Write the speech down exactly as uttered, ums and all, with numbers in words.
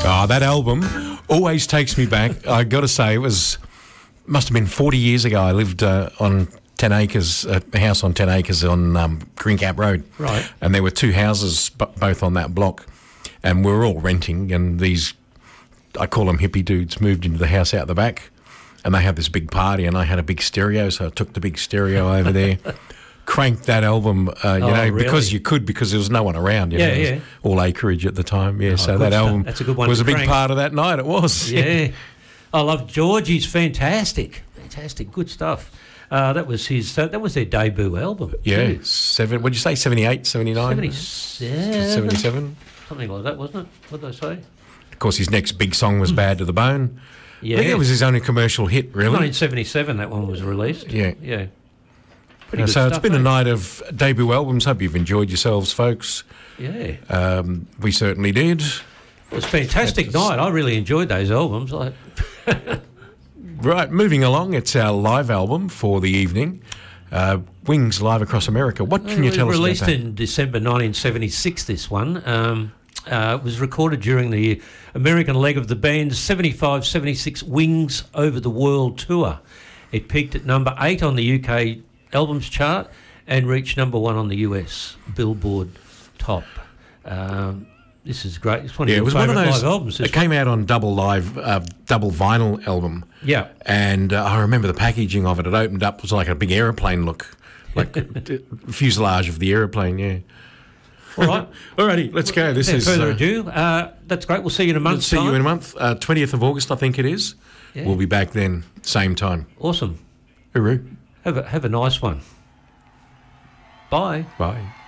Oh, that album always takes me back. I got to say, it was must have been forty years ago. I lived uh, on ten acres, a house on ten acres on um, Greencap Road. Right. And there were two houses b- both on that block, and we were all renting. And these, I call them hippie dudes, moved into the house out the back, and they had this big party, and I had a big stereo, so I took the big stereo over there. Cranked that album, uh, you Oh, know, really? because you could, because there was no one around. You Yeah, know, it was yeah. all acreage at the time. Yeah, Oh, so good that stuff. album That's a good one was to a big crank. part of that night. It was. Yeah. I love Georgie's fantastic. Fantastic. Good stuff. Uh, that was his. Uh, that was their debut album. Yeah, too. seven. What'd you say? seventy-eight, seventy-nine, seventy-seven. seventy-seven. Something like that, wasn't it? What did I say? Of course, his next big song was "Bad to the Bone." Yeah. I think it was his only commercial hit, really. nineteen seventy-seven. That one was released. Yeah. Yeah. Pretty Uh, good so it's stuff, been a eh? night of debut albums. Hope you've enjoyed yourselves, folks. Yeah. Um, we certainly did. It was a fantastic That was- night. I really enjoyed those albums. Like, Right, moving along, it's our live album for the evening. Uh, Wings Live Across America. What can you it was tell us about released that? in December nineteen seventy-six, this one. Um, uh, it was recorded during the American leg of the band's seventy-five seventy-six Wings Over the World tour. It peaked at number eight on the U K albums chart and reached number one on the U S Billboard top. Um, this is great. It's one of Yeah, it your was one of favourite those. live albums. It This came out on double live, uh, double vinyl album. Yeah. And uh, I remember the packaging of it. It opened up, it was like a big aeroplane look, like the fuselage of the aeroplane. Yeah. All right. Alrighty, let's go. This Without is. further uh, ado, uh, that's great. We'll see you in a month's See time. you in a month. Uh, twentieth of August, I think it is. Yeah. We'll be back then, same time. Awesome. Hooroo. Have a, have a nice one. Bye. Bye.